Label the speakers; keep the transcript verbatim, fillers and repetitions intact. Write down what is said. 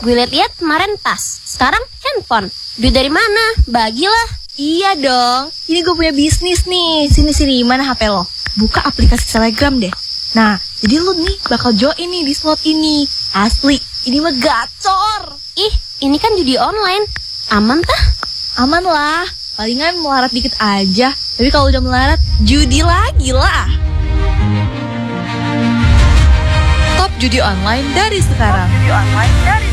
Speaker 1: Gue liat-liat kemarin tas, sekarang handphone. Duit dari mana? Bagilah.
Speaker 2: Iya dong, ini gue punya bisnis nih. Sini-sini, mana H P lo? Buka aplikasi Telegram deh. Nah, jadi lu nih bakal join nih di slot ini. Asli, ini mah gacor.
Speaker 1: Ih, ini kan judi online. Aman kah?
Speaker 2: Aman lah, palingan melarat dikit aja. Tapi kalau udah melarat, judi lagi lah.
Speaker 3: Top judi online dari sekarang.
Speaker 4: Judi online dari